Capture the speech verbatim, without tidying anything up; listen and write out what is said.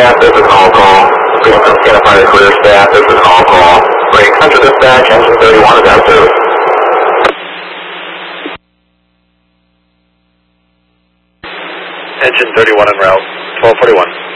staff, this is all call. Santa Fire Clear staff, this is all call. Break Central Dispatch, engine thirty-one is out of service. Engine thirty-one en route, twelve forty-one.